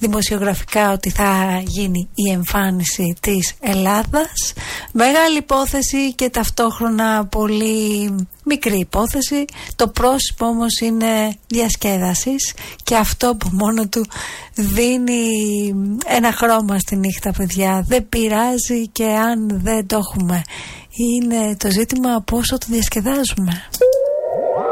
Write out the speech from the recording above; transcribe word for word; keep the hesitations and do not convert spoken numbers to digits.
δημοσιογραφικά ότι θα γίνει η εμφάνιση της Ελλάδας. Μεγάλη υπόθεση και ταυτόχρονα πολύ μικρή υπόθεση. Το πρόσωπο όμως είναι διασκέδασης και αυτό που μόνο του δίνει ένα χρώμα στη νύχτα, παιδιά. Δεν πειράζει και αν δεν το έχουμε. Είναι το ζήτημα πόσο το διασκεδάζουμε.